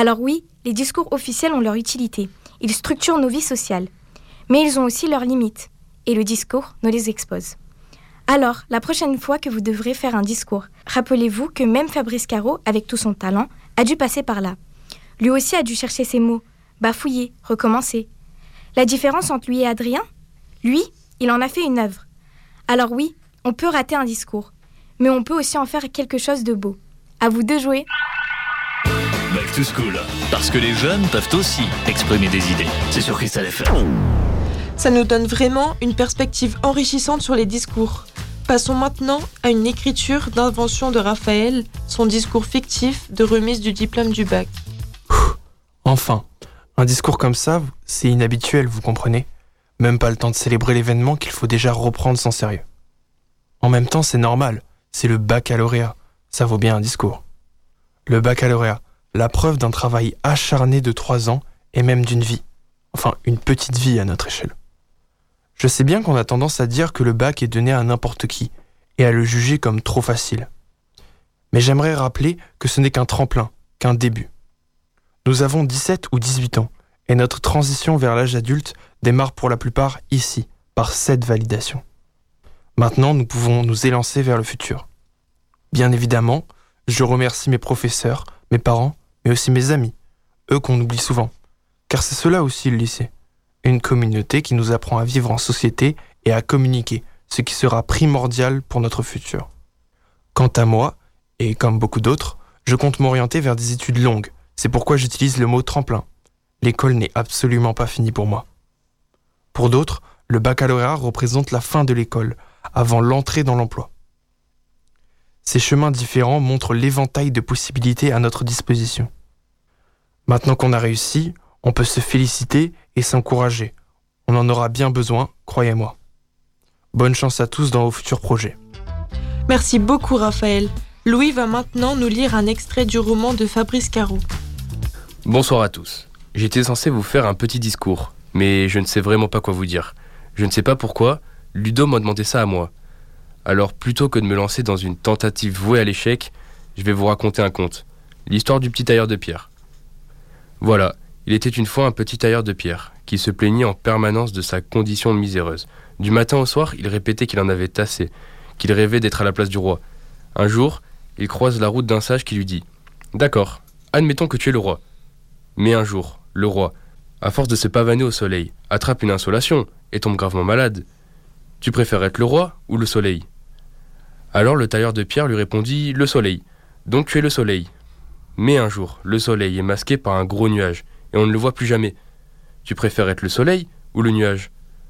Alors oui, les discours officiels ont leur utilité. Ils structurent nos vies sociales. Mais ils ont aussi leurs limites. Et le discours nous les expose. Alors, la prochaine fois que vous devrez faire un discours, rappelez-vous que même Fabrice Caro, avec tout son talent, a dû passer par là. Lui aussi a dû chercher ses mots, bafouiller, recommencer. La différence entre lui et Adrien ? Lui, il en a fait une œuvre. Alors oui, on peut rater un discours, mais on peut aussi en faire quelque chose de beau. À vous de jouer. Back to School, parce que les jeunes peuvent aussi exprimer des idées. C'est sur Cristal FM. Ça nous donne vraiment une perspective enrichissante sur les discours. Passons maintenant à une écriture d'invention de Raphaël, son discours fictif de remise du diplôme du bac. Enfin, un discours comme ça, c'est inhabituel, vous comprenez ? Même pas le temps de célébrer l'événement qu'il faut déjà reprendre sans sérieux. En même temps, c'est normal, c'est le baccalauréat, ça vaut bien un discours. Le baccalauréat, la preuve d'un travail acharné de 3 ans et même d'une vie. Enfin, une petite vie à notre échelle. Je sais bien qu'on a tendance à dire que le bac est donné à n'importe qui et à le juger comme trop facile. Mais j'aimerais rappeler que ce n'est qu'un tremplin, qu'un début. Nous avons 17 ou 18 ans et notre transition vers l'âge adulte démarre pour la plupart ici, par cette validation. Maintenant, nous pouvons nous élancer vers le futur. Bien évidemment, je remercie mes professeurs, mes parents, mais aussi mes amis, eux qu'on oublie souvent. Car c'est cela aussi le lycée. Une communauté qui nous apprend à vivre en société et à communiquer, ce qui sera primordial pour notre futur. Quant à moi, et comme beaucoup d'autres, je compte m'orienter vers des études longues. C'est pourquoi j'utilise le mot tremplin. L'école n'est absolument pas finie pour moi. Pour d'autres, le baccalauréat représente la fin de l'école, avant l'entrée dans l'emploi. Ces chemins différents montrent l'éventail de possibilités à notre disposition. Maintenant qu'on a réussi, on peut se féliciter et s'encourager. On en aura bien besoin, croyez-moi. Bonne chance à tous dans vos futurs projets. Merci beaucoup Raphaël. Louis va maintenant nous lire un extrait du roman de Fabrice Caro. Bonsoir à tous. J'étais censé vous faire un petit discours, mais je ne sais vraiment pas quoi vous dire. Je ne sais pas pourquoi, Ludo m'a demandé ça à moi. Alors plutôt que de me lancer dans une tentative vouée à l'échec, je vais vous raconter un conte. L'histoire du petit tailleur de pierre. Voilà, il était une fois un petit tailleur de pierre, qui se plaignit en permanence de sa condition miséreuse. Du matin au soir, il répétait qu'il en avait assez, qu'il rêvait d'être à la place du roi. Un jour, il croise la route d'un sage qui lui dit « D'accord, admettons que tu es le roi. » Mais un jour, le roi, à force de se pavaner au soleil, attrape une insolation et tombe gravement malade. « Tu préfères être le roi ou le soleil ?» Alors le tailleur de pierre lui répondit « Le soleil. Donc tu es le soleil. » Mais un jour, le soleil est masqué par un gros nuage et on ne le voit plus jamais. « Tu préfères être le soleil ou le nuage ?»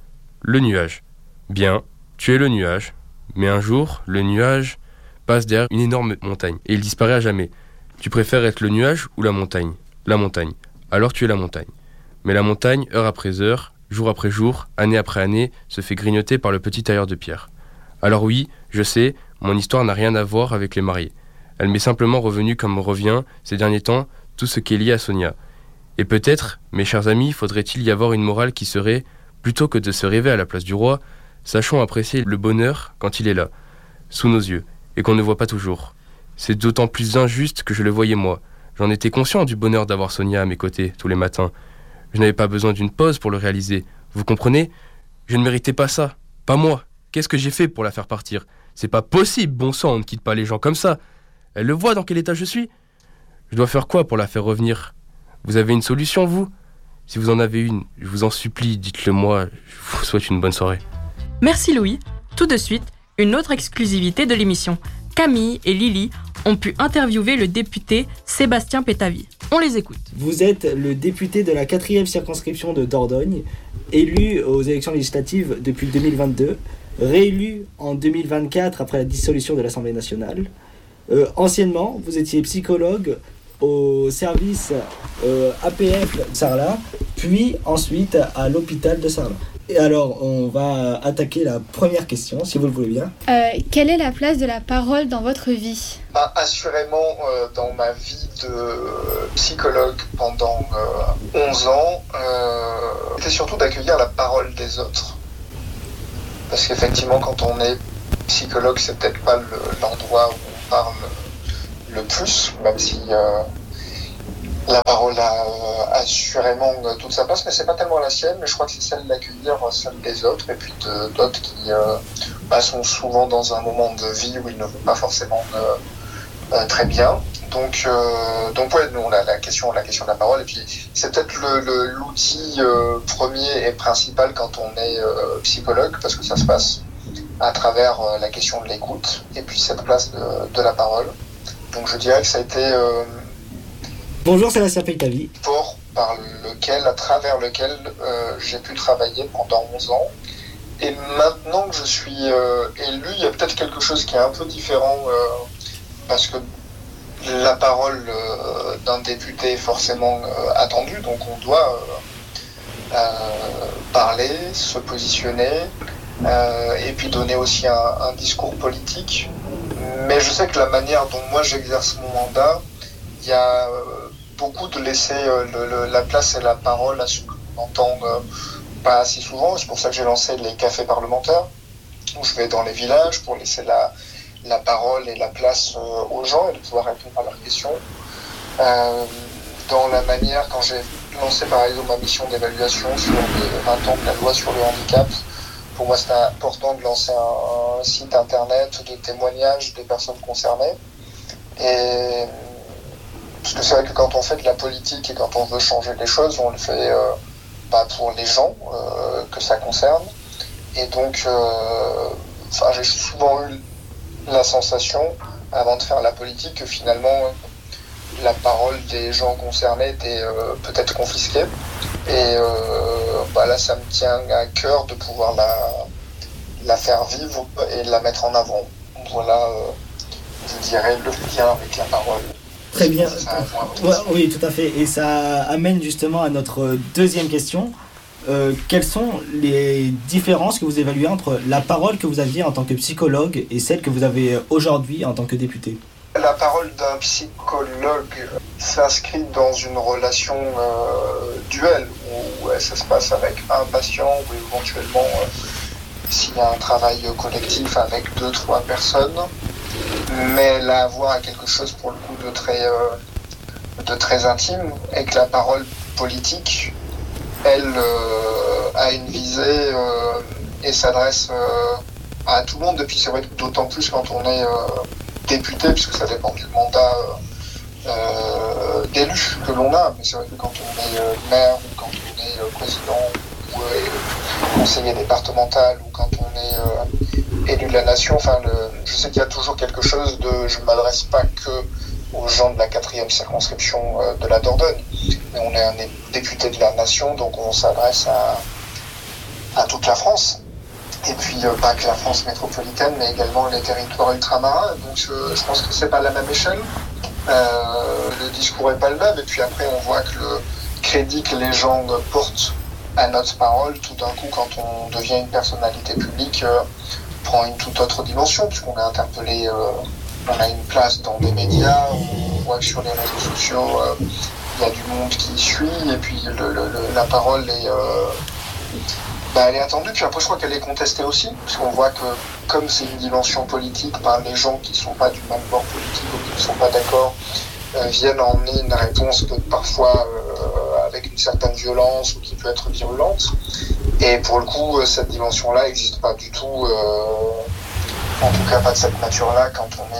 Le nuage. Bien, tu es le nuage. Mais un jour, le nuage passe derrière une énorme montagne et il disparaît à jamais. Tu préfères être le nuage ou la montagne ? La montagne. Alors tu es la montagne. Mais la montagne, heure après heure, jour après jour, année après année, se fait grignoter par le petit tailleur de pierre. Alors oui, je sais, mon histoire n'a rien à voir avec les mariés. Elle m'est simplement revenue comme revient, ces derniers temps, tout ce qui est lié à Sonia. Et peut-être, mes chers amis, faudrait-il y avoir une morale qui serait, plutôt que de se rêver à la place du roi, sachons apprécier le bonheur quand il est là, sous nos yeux, et qu'on ne voit pas toujours. C'est d'autant plus injuste que je le voyais moi. J'en étais conscient du bonheur d'avoir Sonia à mes côtés tous les matins. Je n'avais pas besoin d'une pause pour le réaliser. Vous comprenez ? Je ne méritais pas ça. Pas moi. Qu'est-ce que j'ai fait pour la faire partir ? C'est pas possible, bon sang, on ne quitte pas les gens comme ça. Elle le voit dans quel état je suis ? Je dois faire quoi pour la faire revenir ? Vous avez une solution, vous ? Si vous en avez une, je vous en supplie, dites-le moi. Je vous souhaite une bonne soirée. Merci Louis. Tout de suite, une autre exclusivité de l'émission. Camille et Lily ont pu interviewer le député Sébastien Pétavy. On les écoute. Vous êtes le député de la 4e circonscription de Dordogne, élu aux élections législatives depuis 2022, réélu en 2024 après la dissolution de l'Assemblée nationale. Anciennement, vous étiez psychologue au service APF Sarlat, puis ensuite à l'hôpital de Sarlat. Et alors, on va attaquer la première question, si vous le voulez bien. Quelle est la place de la parole dans votre vie ? Assurément, dans ma vie de psychologue pendant 11 ans, c'était surtout d'accueillir la parole des autres. Parce qu'effectivement, quand on est psychologue, c'est peut-être pas l'endroit où on parle le plus, même si La parole a assurément toute sa place, mais c'est pas tellement la sienne, mais je crois que c'est celle d'accueillir celle des autres, et puis d'autres qui sont souvent dans un moment de vie où ils ne vont pas forcément très bien. Donc ouais, nous on a la question de la parole, et puis c'est peut-être l'outil premier et principal quand on est psychologue, parce que ça se passe à travers la question de l'écoute, et puis cette place de la parole. Donc je dirais que ça a été Bonjour Sébastien Petavi. À travers lequel j'ai pu travailler pendant 11 ans. Et maintenant que je suis élu, il y a peut-être quelque chose qui est un peu différent, parce que la parole d'un député est forcément attendue, donc on doit parler, se positionner, et puis donner aussi un discours politique. Mais je sais que la manière dont moi j'exerce mon mandat, il y a beaucoup de laisser la place et la parole à ce qu'on entend pas assez souvent. C'est pour ça que j'ai lancé les cafés parlementaires, où je vais dans les villages pour laisser la parole et la place aux gens et de pouvoir répondre à leurs questions. Dans la manière, quand j'ai lancé par exemple ma mission d'évaluation sur les 20 ans de la loi sur le handicap, pour moi c'était important de lancer un site internet de témoignages des personnes concernées. Parce que c'est vrai que quand on fait de la politique et quand on veut changer les choses, on le fait pour les gens que ça concerne. Et donc, j'ai souvent eu la sensation, avant de faire la politique, que finalement, la parole des gens concernés était peut-être confisquée. Et là, ça me tient à cœur de pouvoir la faire vivre et de la mettre en avant. Voilà, je dirais, le lien avec la parole. Très bien. Ouais, oui, tout à fait. Et ça amène justement à notre deuxième question. Quelles sont les différences que vous évaluez entre la parole que vous aviez en tant que psychologue et celle que vous avez aujourd'hui en tant que député ? La parole d'un psychologue s'inscrit dans une relation duelle où ça se passe avec un patient ou éventuellement s'il y a un travail collectif avec 2-3 personnes. Mais elle a à voir à quelque chose pour le coup de très intime, et que la parole politique, elle a une visée et s'adresse à tout le monde. Et puis c'est vrai que d'autant plus quand on est député, puisque ça dépend du mandat d'élu que l'on a. Mais c'est vrai que quand on est maire, ou quand on est président, ou conseiller départemental, ou quand on est élu de la nation, je sais qu'il y a toujours quelque chose de... Je ne m'adresse pas que aux gens de la 4e circonscription de la Dordogne, mais on est un député de la nation, donc on s'adresse à toute la France. Et puis pas que la France métropolitaine, mais également les territoires ultramarins. Donc je pense que c'est pas la même échelle. Le discours est pas le même. Et puis après, on voit que le crédit que les gens portent à notre parole, tout d'un coup, quand on devient une personnalité publique, prend une toute autre dimension, puisqu'on est interpellé, on a une place dans des médias, on voit que sur les réseaux sociaux, il y a du monde qui suit, et puis la parole est... elle est attendue, puis après je crois qu'elle est contestée aussi, parce qu'on voit que comme c'est une dimension politique, les gens qui ne sont pas du même bord politique ou qui ne sont pas d'accord viennent emmener une réponse que parfois avec une certaine violence ou qui peut être virulente. Et pour le coup, cette dimension-là n'existe pas du tout, en tout cas pas de cette nature-là quand on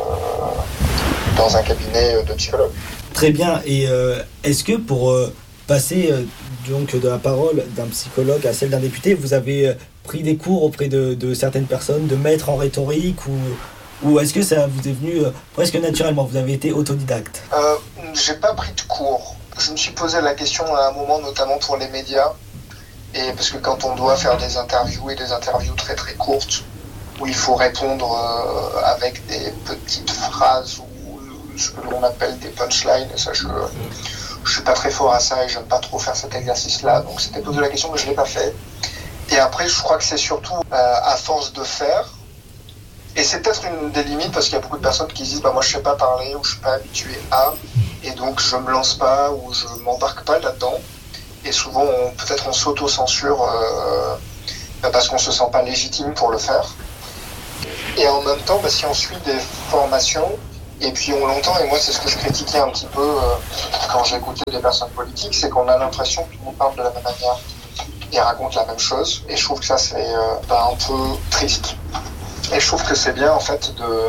est dans un cabinet de psychologue. Très bien, et est-ce que pour passer donc de la parole d'un psychologue à celle d'un député, vous avez pris des cours auprès de certaines personnes, de maîtres en rhétorique, ou est-ce que ça vous est venu presque naturellement, vous avez été autodidacte ? J'ai pas pris de cours. Je me suis posé la question à un moment, notamment pour les médias, et parce que quand on doit faire des interviews et des interviews très très courtes, où il faut répondre avec des petites phrases ou ce que l'on appelle des punchlines, et ça je suis pas très fort à ça et j'aime pas trop faire cet exercice-là, donc c'était posé la question, mais je l'ai pas fait. Et après, je crois que c'est surtout à force de faire, et c'est peut-être une des limites, parce qu'il y a beaucoup de personnes qui disent moi je sais pas parler, ou je suis pas habitué à, et donc je me lance pas, ou je m'embarque pas là-dedans, et souvent peut-être on s'auto-censure parce qu'on se sent pas légitime pour le faire. Et en même temps, si on suit des formations, Et puis on l'entend, et moi c'est ce que je critiquais un petit peu quand j'écoutais des personnes politiques, c'est qu'on a l'impression que tout le monde parle de la même manière et raconte la même chose, et je trouve que ça c'est un peu triste. Et je trouve que c'est bien en fait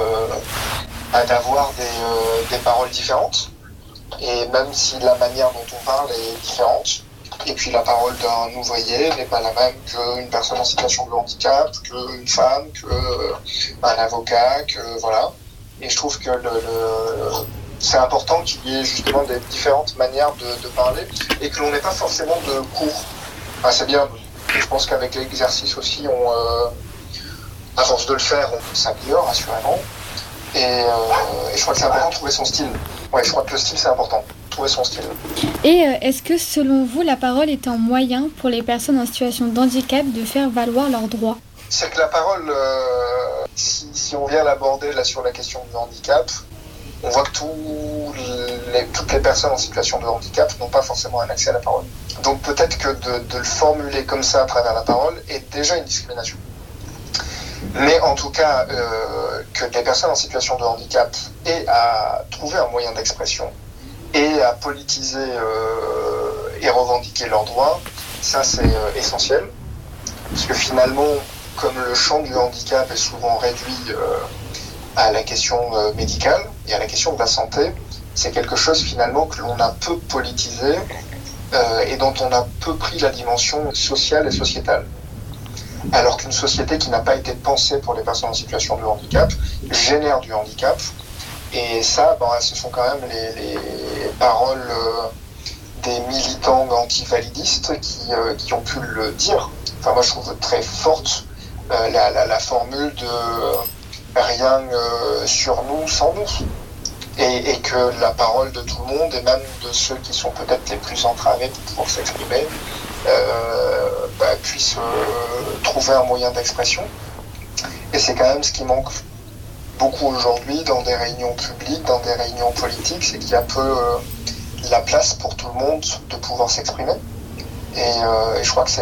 d'avoir des paroles différentes, et même si la manière dont on parle est différente, et puis la parole d'un ouvrier n'est pas la même qu'une personne en situation de handicap, qu'une femme, qu'un avocat, que voilà. Et je trouve que c'est important qu'il y ait justement des différentes manières de parler, et que l'on n'ait pas forcément de cours. Enfin, c'est bien, je pense qu'avec l'exercice aussi, à force de le faire, on s'améliore assurément. Et je crois que c'est important de trouver son style. Ouais, je crois que le style c'est important, trouver son style. Et est-ce que selon vous, la parole est un moyen pour les personnes en situation de handicap de faire valoir leurs droits ? C'est que la parole, si on vient l'aborder là sur la question du handicap, on voit que toutes les personnes en situation de handicap n'ont pas forcément un accès à la parole. Donc peut-être que de le formuler comme ça à travers la parole est déjà une discrimination. Mais en tout cas, que des personnes en situation de handicap aient à trouver un moyen d'expression et à politiser et revendiquer leurs droits, ça c'est essentiel. Parce que finalement, comme le champ du handicap est souvent réduit à la question médicale et à la question de la santé, c'est quelque chose finalement que l'on a peu politisé et dont on a peu pris la dimension sociale et sociétale. Alors qu'une société qui n'a pas été pensée pour les personnes en situation de handicap génère du handicap. Et ça, ce sont quand même les paroles des militants antivalidistes qui ont pu le dire. Enfin, moi, je trouve très forte la formule de rien sur nous sans nous. Et que la parole de tout le monde, et même de ceux qui sont peut-être les plus entravés pour pouvoir s'exprimer, puissent trouver un moyen d'expression. Et c'est quand même ce qui manque beaucoup aujourd'hui dans des réunions publiques, dans des réunions politiques, c'est qu'il y a peu la place pour tout le monde de pouvoir s'exprimer. Et je crois que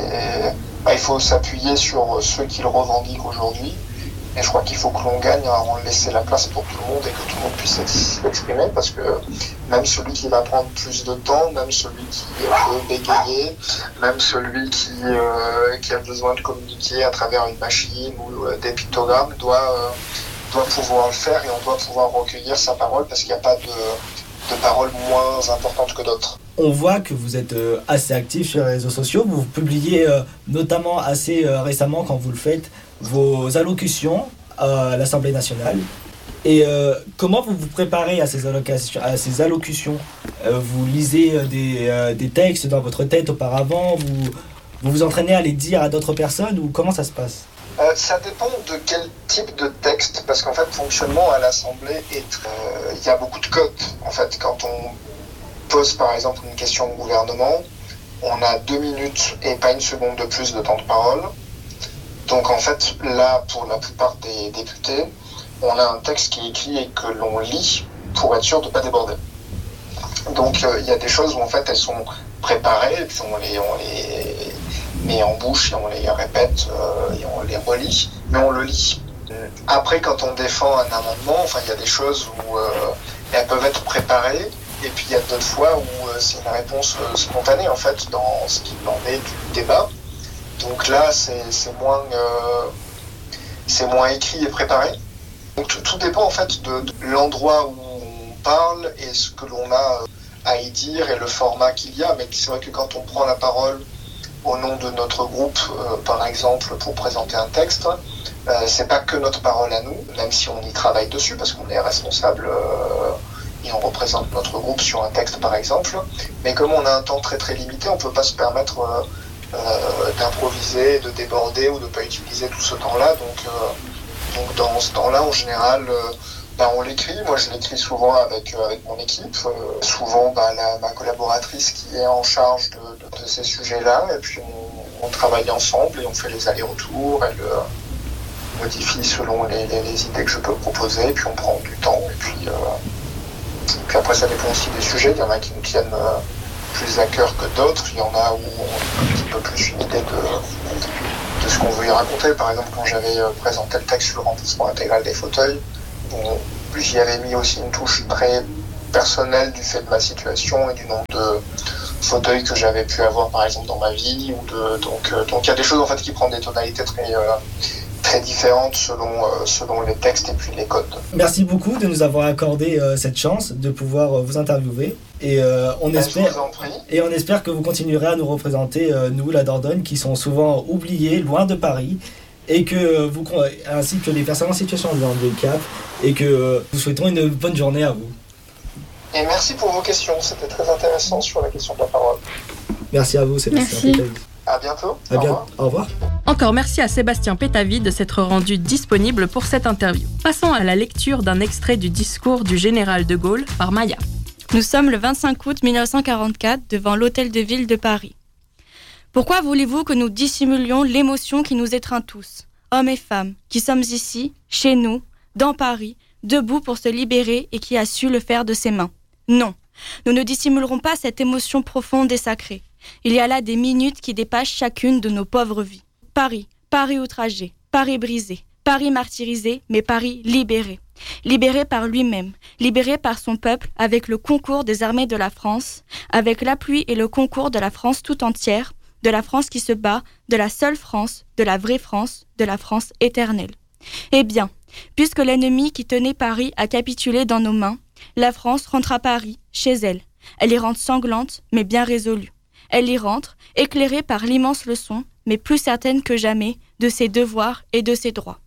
il faut s'appuyer sur ceux qui le revendiquent aujourd'hui. Et je crois qu'il faut que l'on gagne à en laisser la place pour tout le monde et que tout le monde puisse s'exprimer, parce que même celui qui va prendre plus de temps, même celui qui peut bégayer, même celui qui a besoin de communiquer à travers une machine ou des pictogrammes doit pouvoir le faire, et on doit pouvoir recueillir sa parole, parce qu'il n'y a pas de parole moins importante que d'autres. On voit que vous êtes assez actif sur les réseaux sociaux. Vous publiez notamment assez récemment, quand vous le faites, vos allocutions à l'Assemblée nationale. Et comment vous vous préparez à ces allocutions ? Vous lisez des textes dans votre tête auparavant, vous vous entraînez à les dire à d'autres personnes, ou comment ça se passe ? Ça dépend de quel type de texte, parce qu'en fait, le fonctionnement à l'Assemblée il y a beaucoup de codes. En fait, quand on pose par exemple une question au gouvernement, on a 2 minutes et pas une seconde de plus de temps de parole. Donc en fait, là, pour la plupart des députés, on a un texte qui est écrit et que l'on lit pour être sûr de ne pas déborder. Donc il y a des choses où en fait elles sont préparées, et puis on les met en bouche et on les répète et on les relit, mais on le lit. Après, quand on défend un amendement, il y a des choses où elles peuvent être préparées, et puis il y a d'autres fois où c'est une réponse spontanée en fait dans ce qu'il en est du débat. Donc là, c'est moins écrit et préparé. Donc tout dépend en fait de l'endroit où on parle et ce que l'on a à y dire et le format qu'il y a. Mais c'est vrai que quand on prend la parole au nom de notre groupe, par exemple, pour présenter un texte, c'est pas que notre parole à nous, même si on y travaille dessus parce qu'on est responsable et on représente notre groupe sur un texte, par exemple. Mais comme on a un temps très très limité, on peut pas se permettre d'improviser, de déborder ou de pas utiliser tout ce temps-là. Donc dans ce temps-là, en général, on l'écrit. Moi, je l'écris souvent avec mon équipe. Souvent, ma collaboratrice qui est en charge de ces sujets-là. Et puis, on travaille ensemble et on fait les allers-retours. Elle modifie selon les idées que je peux proposer. Et puis, on prend du temps. Et puis après, ça dépend aussi des sujets. Il y en a qui nous tiennent plus à cœur que d'autres. Il y en a où on a un petit peu plus une idée de ce qu'on veut y raconter. Par exemple, quand j'avais présenté le texte sur le remboursement intégral des fauteuils, j'y avais mis aussi une touche très personnelle du fait de ma situation et du nombre de fauteuils que j'avais pu avoir par exemple dans ma vie. Donc il y a des choses en fait qui prennent des tonalités très différentes selon les textes et puis les codes. Merci beaucoup de nous avoir accordé cette chance de pouvoir vous interviewer et on espère que vous continuerez à nous représenter, nous, la Dordogne, qui sont souvent oubliés, loin de Paris, et que vous, ainsi que les personnes en situation de handicap, et que nous souhaitons une bonne journée à vous. Et merci pour vos questions, c'était très intéressant sur la question de la parole. Merci à vous, Sébastien Pétavy. À bientôt. Au revoir. Encore merci à Sébastien Pétavy de s'être rendu disponible pour cette interview. Passons à la lecture d'un extrait du discours du général de Gaulle par Maya. Nous sommes le 25 août 1944 devant l'hôtel de ville de Paris. Pourquoi voulez-vous que nous dissimulions l'émotion qui nous étreint tous, hommes et femmes, qui sommes ici, chez nous, dans Paris, debout pour se libérer et qui a su le faire de ses mains? Non, nous ne dissimulerons pas cette émotion profonde et sacrée. Il y a là des minutes qui dépassent chacune de nos pauvres vies. Paris, Paris outragé, Paris brisé, Paris martyrisé, mais Paris libéré. Libéré par lui-même, libéré par son peuple avec le concours des armées de la France, avec l'appui et le concours de la France tout entière, de la France qui se bat, de la seule France, de la vraie France, de la France éternelle. Eh bien, puisque l'ennemi qui tenait Paris a capitulé dans nos mains, la France rentre à Paris, chez elle. Elle y rentre sanglante, mais bien résolue. Elle y rentre, éclairée par l'immense leçon, mais plus certaine que jamais, de ses devoirs et de ses droits.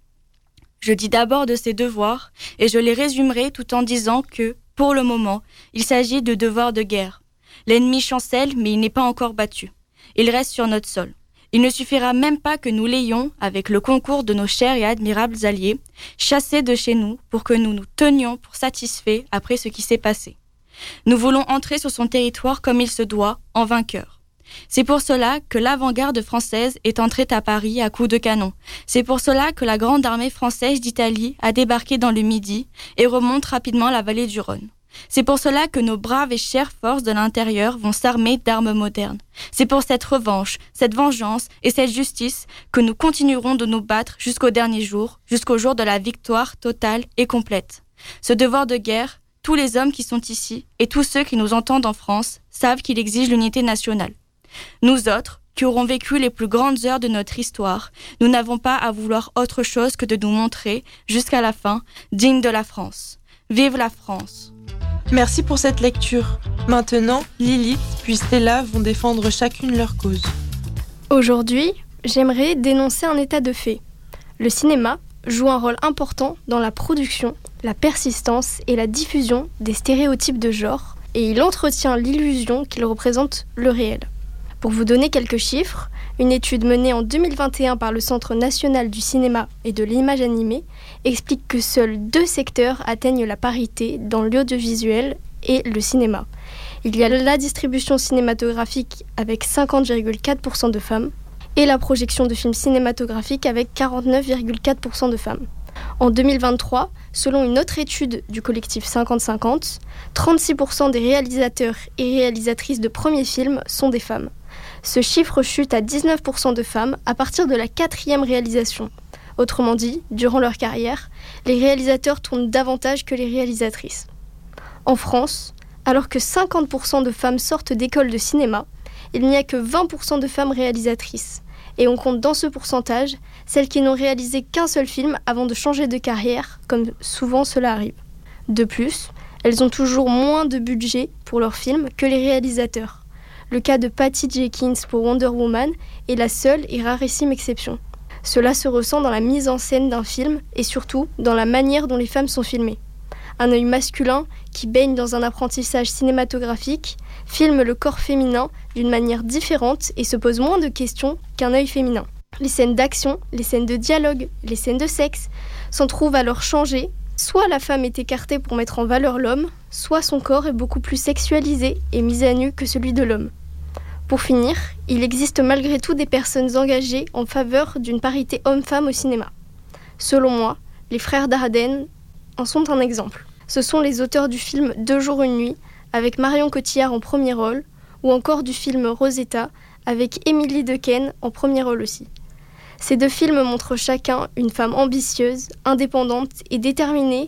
Je dis d'abord de ses devoirs, et je les résumerai tout en disant que, pour le moment, il s'agit de devoirs de guerre. L'ennemi chancelle, mais il n'est pas encore battu. Il reste sur notre sol. Il ne suffira même pas que nous l'ayons, avec le concours de nos chers et admirables alliés, chassés de chez nous pour que nous nous tenions pour satisfaits après ce qui s'est passé. Nous voulons entrer sur son territoire comme il se doit, en vainqueur. C'est pour cela que l'avant-garde française est entrée à Paris à coups de canon. C'est pour cela que la grande armée française d'Italie a débarqué dans le Midi et remonte rapidement la vallée du Rhône. C'est pour cela que nos braves et chères forces de l'intérieur vont s'armer d'armes modernes. C'est pour cette revanche, cette vengeance et cette justice que nous continuerons de nous battre jusqu'au dernier jour, jusqu'au jour de la victoire totale et complète. Ce devoir de guerre, tous les hommes qui sont ici et tous ceux qui nous entendent en France savent qu'il exige l'unité nationale. Nous autres, qui aurons vécu les plus grandes heures de notre histoire, nous n'avons pas à vouloir autre chose que de nous montrer, jusqu'à la fin, dignes de la France. Vive la France! Merci pour cette lecture. Maintenant, Lilith puis Stella vont défendre chacune leur cause. Aujourd'hui, j'aimerais dénoncer un état de fait. Le cinéma joue un rôle important dans la production, la persistance et la diffusion des stéréotypes de genre, et il entretient l'illusion qu'il représente le réel. Pour vous donner quelques chiffres, une étude menée en 2021 par le Centre national du cinéma et de l'image animée explique que seuls 2 secteurs atteignent la parité dans l'audiovisuel et le cinéma. Il y a la distribution cinématographique avec 50,4% de femmes et la projection de films cinématographiques avec 49,4% de femmes. En 2023, selon une autre étude du collectif 50-50, 36% des réalisateurs et réalisatrices de premiers films sont des femmes. Ce chiffre chute à 19% de femmes à partir de la 4e réalisation. Autrement dit, durant leur carrière, les réalisateurs tournent davantage que les réalisatrices. En France, alors que 50% de femmes sortent d'écoles de cinéma, il n'y a que 20% de femmes réalisatrices. Et on compte dans ce pourcentage celles qui n'ont réalisé qu'un seul film avant de changer de carrière, comme souvent cela arrive. De plus, elles ont toujours moins de budget pour leurs films que les réalisateurs. Le cas de Patty Jenkins pour Wonder Woman est la seule et rarissime exception. Cela se ressent dans la mise en scène d'un film et surtout dans la manière dont les femmes sont filmées. Un œil masculin qui baigne dans un apprentissage cinématographique filme le corps féminin d'une manière différente et se pose moins de questions qu'un œil féminin. Les scènes d'action, les scènes de dialogue, les scènes de sexe s'en trouvent alors changées. Soit la femme est écartée pour mettre en valeur l'homme, soit son corps est beaucoup plus sexualisé et mis à nu que celui de l'homme. Pour finir, il existe malgré tout des personnes engagées en faveur d'une parité homme-femme au cinéma. Selon moi, les frères Dardenne en sont un exemple. Ce sont les auteurs du film 2 jours une nuit, avec Marion Cotillard en premier rôle, ou encore du film Rosetta, avec Émilie Dequesne en premier rôle aussi. Ces 2 films montrent chacun une femme ambitieuse, indépendante et déterminée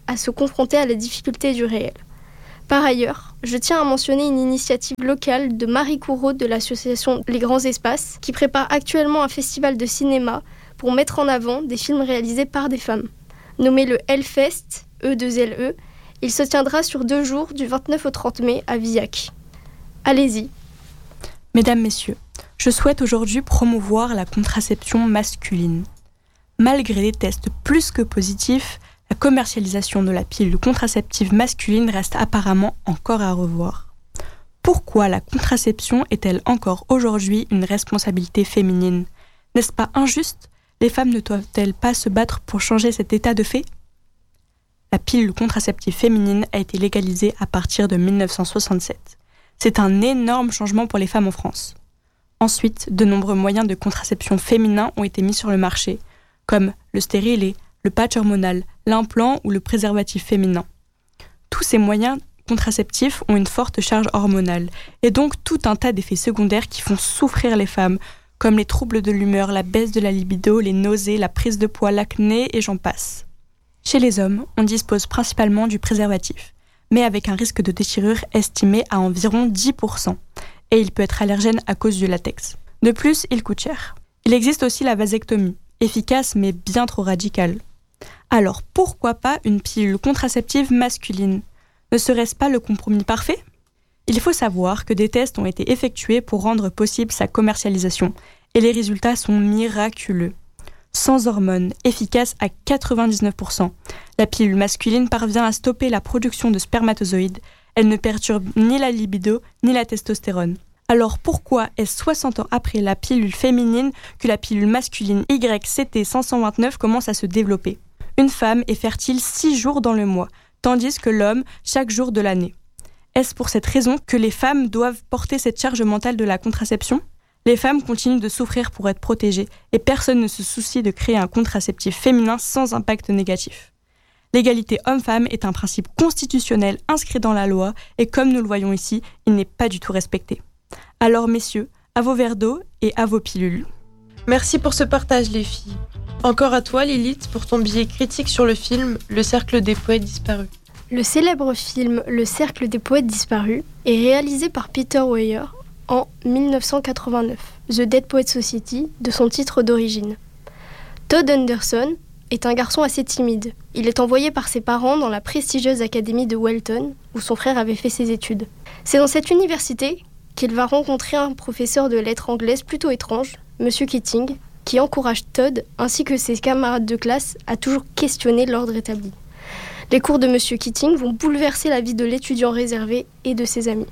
à se confronter à la difficulté du réel. Par ailleurs, je tiens à mentionner une initiative locale de Marie Couraud de l'association Les Grands Espaces qui prépare actuellement un festival de cinéma pour mettre en avant des films réalisés par des femmes. Nommé le Hellfest, E2LE, il se tiendra sur 2 jours du 29 au 30 mai à Villac. Allez-y. Mesdames, Messieurs, je souhaite aujourd'hui promouvoir la contraception masculine. Malgré des tests plus que positifs, la commercialisation de la pilule contraceptive masculine reste apparemment encore à revoir. Pourquoi la contraception est-elle encore aujourd'hui une responsabilité féminine ? N'est-ce pas injuste ? Les femmes ne doivent-elles pas se battre pour changer cet état de fait ? La pilule contraceptive féminine a été légalisée à partir de 1967. C'est un énorme changement pour les femmes en France. Ensuite, de nombreux moyens de contraception féminins ont été mis sur le marché, comme le stérilet, le patch hormonal, l'implant ou le préservatif féminin. Tous ces moyens contraceptifs ont une forte charge hormonale, et donc tout un tas d'effets secondaires qui font souffrir les femmes, comme les troubles de l'humeur, la baisse de la libido, les nausées, la prise de poids, l'acné et j'en passe. Chez les hommes, on dispose principalement du préservatif, mais avec un risque de déchirure estimé à environ 10%, et il peut être allergène à cause du latex. De plus, il coûte cher. Il existe aussi la vasectomie, efficace mais bien trop radicale. Alors pourquoi pas une pilule contraceptive masculine ? Ne serait-ce pas le compromis parfait ? Il faut savoir que des tests ont été effectués pour rendre possible sa commercialisation, et les résultats sont miraculeux. Sans hormones, efficace à 99%, la pilule masculine parvient à stopper la production de spermatozoïdes. Elle ne perturbe ni la libido, ni la testostérone. Alors pourquoi est-ce 60 ans après la pilule féminine que la pilule masculine YCT529 commence à se développer ? Une femme est fertile 6 jours dans le mois, tandis que l'homme chaque jour de l'année. Est-ce pour cette raison que les femmes doivent porter cette charge mentale de la contraception ? Les femmes continuent de souffrir pour être protégées et personne ne se soucie de créer un contraceptif féminin sans impact négatif. L'égalité homme-femme est un principe constitutionnel inscrit dans la loi et comme nous le voyons ici, il n'est pas du tout respecté. Alors messieurs, à vos verres d'eau et à vos pilules. Merci pour ce partage les filles. Encore à toi Lilith pour ton billet critique sur le film Le Cercle des Poètes Disparus. Le célèbre film Le Cercle des Poètes Disparus est réalisé par Peter Weir en 1989, The Dead Poets Society, de son titre d'origine. Todd Anderson est un garçon assez timide. Il est envoyé par ses parents dans la prestigieuse académie de Welton, où son frère avait fait ses études. C'est dans cette université qu'il va rencontrer un professeur de lettres anglaises plutôt étrange, Monsieur Keating, qui encourage Todd ainsi que ses camarades de classe à toujours questionner l'ordre établi. Les cours de Monsieur Keating vont bouleverser la vie de l'étudiant réservé et de ses amis.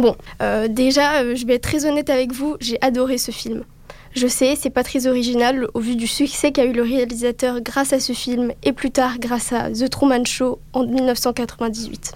Je vais être très honnête avec vous, j'ai adoré ce film. Je sais, c'est pas très original au vu du succès qu'a eu le réalisateur grâce à ce film et plus tard grâce à The Truman Show en 1998.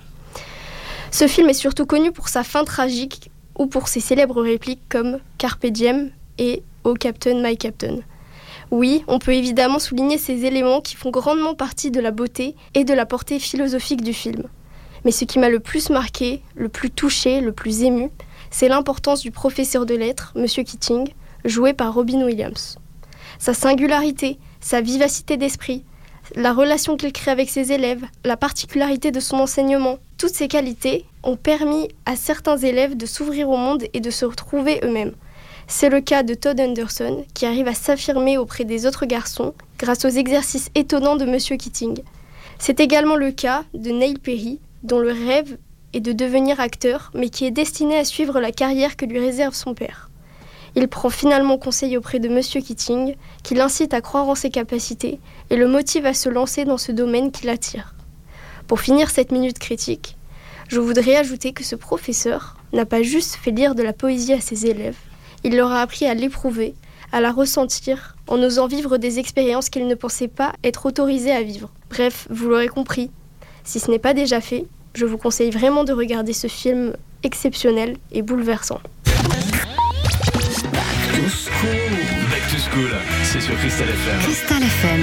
Ce film est surtout connu pour sa fin tragique ou pour ses célèbres répliques comme « Carpe diem » et « Oh Captain, my Captain ». Oui, on peut évidemment souligner ces éléments qui font grandement partie de la beauté et de la portée philosophique du film. Mais ce qui m'a le plus marqué, le plus touché, le plus ému, c'est l'importance du professeur de lettres, Monsieur Keating, joué par Robin Williams. Sa singularité, sa vivacité d'esprit, la relation qu'il crée avec ses élèves, la particularité de son enseignement, toutes ces qualités ont permis à certains élèves de s'ouvrir au monde et de se retrouver eux-mêmes. C'est le cas de Todd Anderson, qui arrive à s'affirmer auprès des autres garçons grâce aux exercices étonnants de Monsieur Keating. C'est également le cas de Neil Perry, dont le rêve est de devenir acteur, mais qui est destiné à suivre la carrière que lui réserve son père. Il prend finalement conseil auprès de Monsieur Keating, qui l'incite à croire en ses capacités et le motive à se lancer dans ce domaine qui l'attire. Pour finir cette minute critique, je voudrais ajouter que ce professeur n'a pas juste fait lire de la poésie à ses élèves, il leur a appris à l'éprouver, à la ressentir, en osant vivre des expériences qu'ils ne pensaient pas être autorisés à vivre. Bref, vous l'aurez compris, si ce n'est pas déjà fait, je vous conseille vraiment de regarder ce film exceptionnel et bouleversant. Back to School, c'est sur Cristal FM. Cristal FM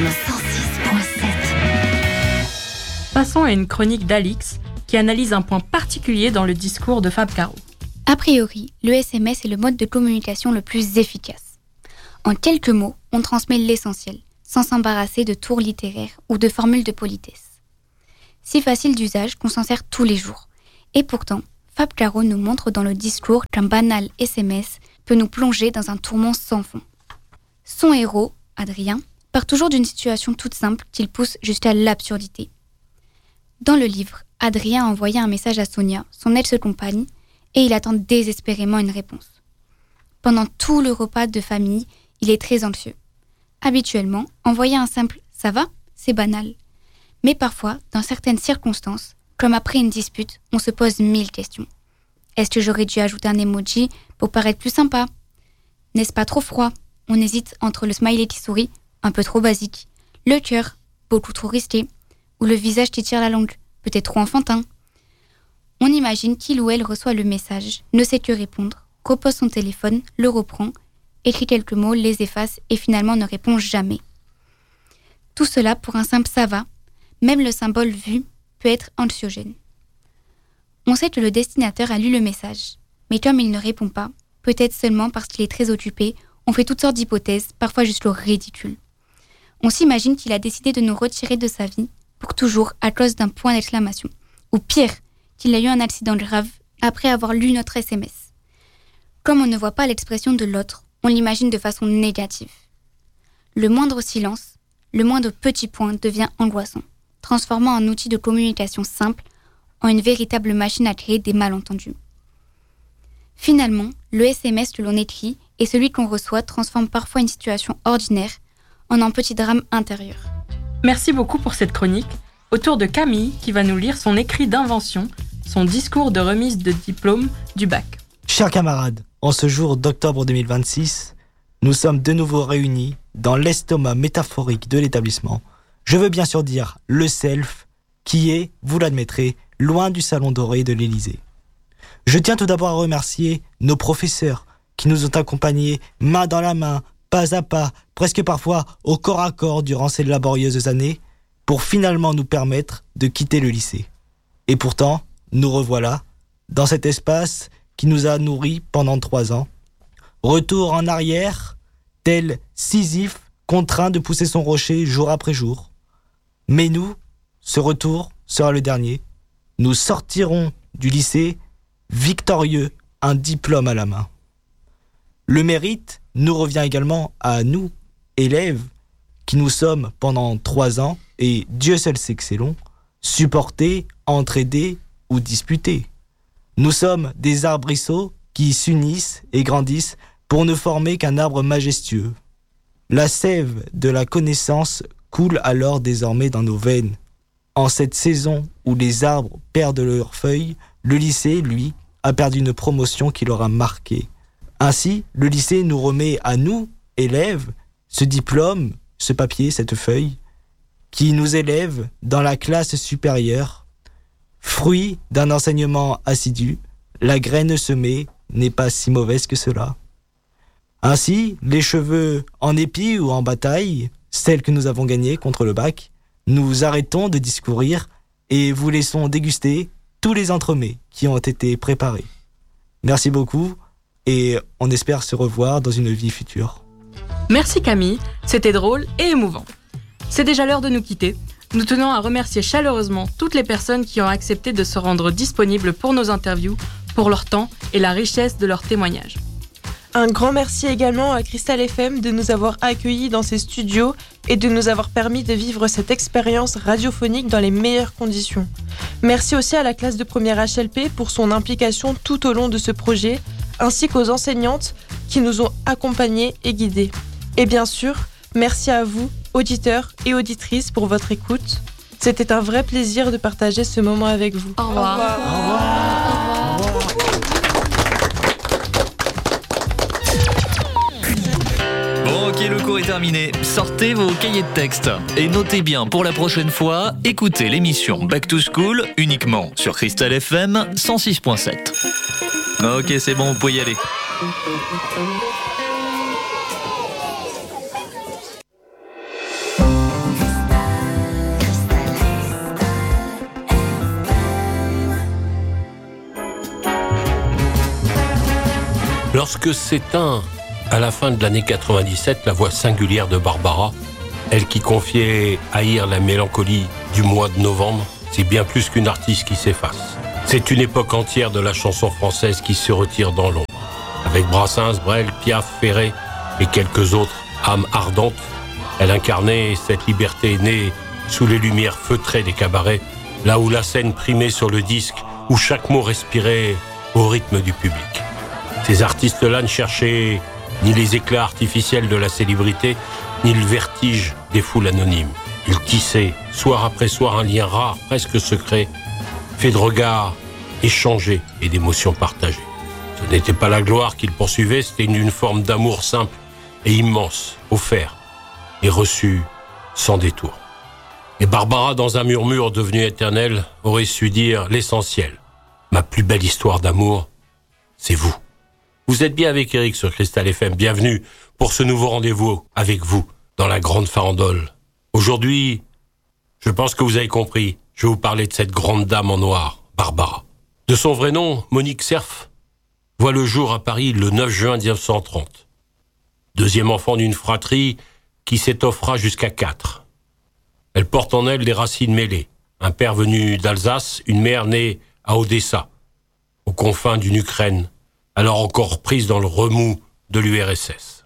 106.7. Passons à une chronique d'Alix qui analyse un point particulier dans le discours de Fab Caro. A priori, le SMS est le mode de communication le plus efficace. En quelques mots, on transmet l'essentiel, sans s'embarrasser de tours littéraires ou de formules de politesse. si facile d'usage qu'on s'en sert tous les jours. Et pourtant, Fab Caro nous montre dans le discours qu'un banal SMS peut nous plonger dans un tourment sans fond. Son héros, Adrien, part toujours d'une situation toute simple qu'il pousse jusqu'à l'absurdité. Dans le livre, Adrien a envoyé un message à Sonia, son ex-compagne, et il attend désespérément une réponse. Pendant tout le repas de famille, il est très anxieux. Habituellement, envoyer un simple « ça va ?» c'est banal. Mais parfois, dans certaines circonstances, comme après une dispute, on se pose 1000 questions. Est-ce que j'aurais dû ajouter un emoji pour paraître plus sympa ? N'est-ce pas trop froid ? On hésite entre le smiley qui sourit, un peu trop basique, le cœur, beaucoup trop risqué, ou le visage qui tire la langue, peut-être trop enfantin. On imagine qu'il ou elle reçoit le message, ne sait que répondre, repose son téléphone, le reprend, écrit quelques mots, les efface et finalement ne répond jamais. Tout cela pour un simple « ça va », même le symbole vu peut être anxiogène. On sait que le destinataire a lu le message, mais comme il ne répond pas, peut-être seulement parce qu'il est très occupé, on fait toutes sortes d'hypothèses, parfois jusqu'au ridicule. On s'imagine qu'il a décidé de nous retirer de sa vie, pour toujours, à cause d'un point d'exclamation. Ou pire, qu'il a eu un accident grave après avoir lu notre SMS. Comme on ne voit pas l'expression de l'autre, on l'imagine de façon négative. Le moindre silence, le moindre petit point devient angoissant, transformant un outil de communication simple en une véritable machine à créer des malentendus. Finalement, le SMS que l'on écrit et celui qu'on reçoit transforme parfois une situation ordinaire en un petit drame intérieur. Merci beaucoup pour cette chronique. Au tour de Camille qui va nous lire son écrit d'invention, son discours de remise de diplôme du bac. Chers camarades, en ce jour d'octobre 2026, nous sommes de nouveau réunis dans l'estomac métaphorique de l'établissement. Je veux bien sûr dire le self, qui est, vous l'admettrez, loin du salon doré de l'Élysée. Je tiens tout d'abord à remercier nos professeurs qui nous ont accompagnés main dans la main, pas à pas, presque parfois au corps à corps durant ces laborieuses années, pour finalement nous permettre de quitter le lycée. Et pourtant, nous revoilà, dans cet espace qui nous a nourris pendant 3 ans. Retour en arrière, tel Sisyphe contraint de pousser son rocher jour après jour. Mais nous, ce retour sera le dernier. Nous sortirons du lycée victorieux, un diplôme à la main. Le mérite nous revient également à nous, élèves, qui nous sommes pendant 3 ans, et Dieu seul sait que c'est long, supportés, entraidés ou disputés. Nous sommes des arbrisseaux qui s'unissent et grandissent pour ne former qu'un arbre majestueux. La sève de la connaissance coule alors désormais dans nos veines. En cette saison où les arbres perdent leurs feuilles, le lycée, lui, a perdu une promotion qui l'aura marqué. Ainsi, le lycée nous remet à nous, élèves, ce diplôme, ce papier, cette feuille, qui nous élève dans la classe supérieure. Fruit d'un enseignement assidu, la graine semée n'est pas si mauvaise que cela. Ainsi, les cheveux en épi ou en bataille, celles que nous avons gagnées contre le bac, nous arrêtons de discourir et vous laissons déguster tous les entremets qui ont été préparés. Merci beaucoup et on espère se revoir dans une vie future. Merci Camille, c'était drôle et émouvant. C'est déjà l'heure de nous quitter. Nous tenons à remercier chaleureusement toutes les personnes qui ont accepté de se rendre disponibles pour nos interviews, pour leur temps et la richesse de leurs témoignages. Un grand merci également à Cristal FM de nous avoir accueillis dans ses studios et de nous avoir permis de vivre cette expérience radiophonique dans les meilleures conditions. Merci aussi à la classe de première HLP pour son implication tout au long de ce projet, ainsi qu'aux enseignantes qui nous ont accompagnés et guidés. Et bien sûr, merci à vous, auditeurs et auditrices, pour votre écoute. C'était un vrai plaisir de partager ce moment avec vous. Au revoir. Au revoir. Au revoir. Bon, ok, le cours est terminé. Sortez vos cahiers de texte. Et notez bien, pour la prochaine fois, écoutez l'émission Back to School uniquement sur Cristal FM 106.7. Ok, c'est bon, vous pouvez y aller. Lorsque s'éteint à la fin de l'année 97 la voix singulière de Barbara, elle qui confiait haïr la mélancolie du mois de novembre, c'est bien plus qu'une artiste qui s'efface. C'est une époque entière de la chanson française qui se retire dans l'ombre. Avec Brassens, Brel, Piaf, Ferré et quelques autres âmes ardentes, elle incarnait cette liberté née sous les lumières feutrées des cabarets, là où la scène primait sur le disque, où chaque mot respirait au rythme du public. Ces artistes-là ne cherchaient ni les éclats artificiels de la célébrité, ni le vertige des foules anonymes. Ils tissaient, soir après soir, un lien rare, presque secret, fait de regards échangés et d'émotions partagées. Ce n'était pas la gloire qu'ils poursuivaient, c'était une forme d'amour simple et immense, offert et reçu sans détour. Et Barbara, dans un murmure devenu éternel, aurait su dire l'essentiel. Ma plus belle histoire d'amour, c'est vous. Vous êtes bien avec Eric sur Cristal FM. Bienvenue pour ce nouveau rendez-vous avec vous dans la grande farandole. Aujourd'hui, je pense que vous avez compris, je vais vous parler de cette grande dame en noir, Barbara. De son vrai nom, Monique Cerf, voit le jour à Paris le 9 juin 1930. Deuxième enfant d'une fratrie qui s'étoffera jusqu'à 4. Elle porte en elle des racines mêlées. Un père venu d'Alsace, une mère née à Odessa, aux confins d'une Ukraine, alors encore prise dans le remous de l'URSS.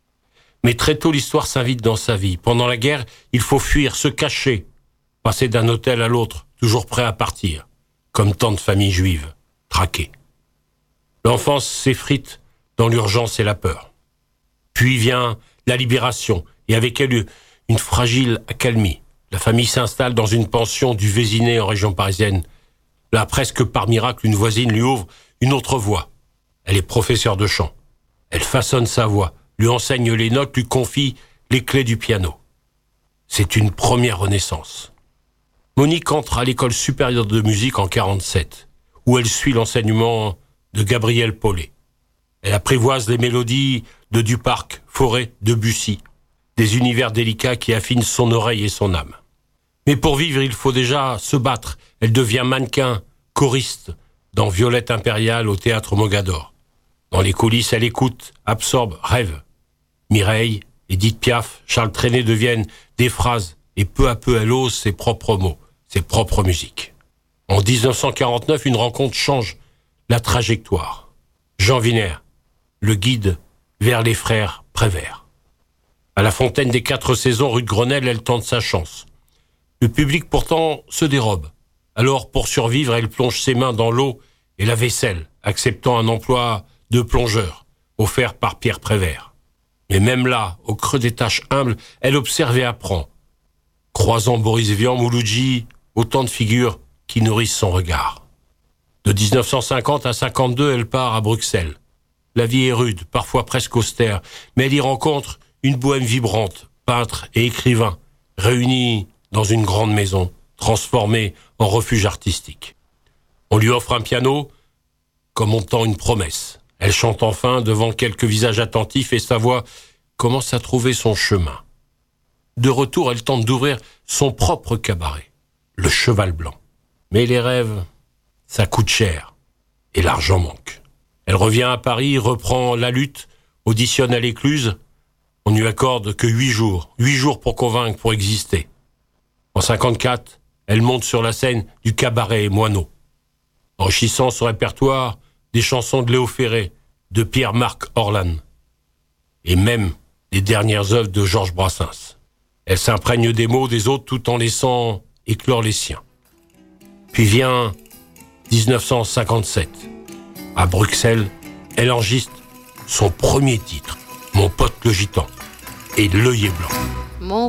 Mais très tôt, l'histoire s'invite dans sa vie. Pendant la guerre, il faut fuir, se cacher, passer d'un hôtel à l'autre, toujours prêt à partir, comme tant de familles juives, traquées. L'enfance s'effrite dans l'urgence et la peur. Puis vient la libération, et avec elle une fragile accalmie. La famille s'installe dans une pension du Vésinet en région parisienne. Là, presque par miracle, une voisine lui ouvre une autre voie. Elle est professeure de chant. Elle façonne sa voix, lui enseigne les notes, lui confie les clés du piano. C'est une première renaissance. Monique entre à l'école supérieure de musique en 1947, où elle suit l'enseignement de Gabriel Paulet. Elle apprivoise les mélodies de Duparc, Fauré, Debussy, des univers délicats qui affinent son oreille et son âme. Mais pour vivre, il faut déjà se battre. Elle devient mannequin, choriste, dans Violette Impériale au théâtre Mogador. Dans les coulisses, elle écoute, absorbe, rêve. Mireille, Édith Piaf, Charles Trenet deviennent des phrases et peu à peu elle ose ses propres mots, ses propres musiques. En 1949, une rencontre change la trajectoire. Jean Wiener, le guide vers les frères Prévert. À la Fontaine des 4 Saisons, rue de Grenelle, elle tente sa chance. Le public pourtant se dérobe. Alors, pour survivre, elle plonge ses mains dans l'eau et la vaisselle, acceptant un emploi de plongeur, offert par Pierre Prévert. Mais même là, au creux des tâches humbles, elle observe et apprend. Croisant Boris Vian, Mouloudji, autant de figures qui nourrissent son regard. De 1950 à 52, elle part à Bruxelles. La vie est rude, parfois presque austère, mais elle y rencontre une bohème vibrante, peintre et écrivain, réunis dans une grande maison, transformée en refuge artistique. On lui offre un piano, comme on tend une promesse. Elle chante enfin devant quelques visages attentifs et sa voix commence à trouver son chemin. De retour, elle tente d'ouvrir son propre cabaret, le Cheval Blanc. Mais les rêves, ça coûte cher et l'argent manque. Elle revient à Paris, reprend la lutte, auditionne à l'Écluse. On lui accorde que 8 jours. 8 jours pour convaincre, pour exister. En 1954, elle monte sur la scène du cabaret Moineau, enrichissant son répertoire des chansons de Léo Ferré, de Pierre-Marc Orlan, et même des dernières œuvres de Georges Brassens. Elle s'imprègne des mots des autres tout en laissant éclore les siens. Puis vient 1957. À Bruxelles, elle enregistre son premier titre, Mon pote le gitan, et L'œil est blanc. Mon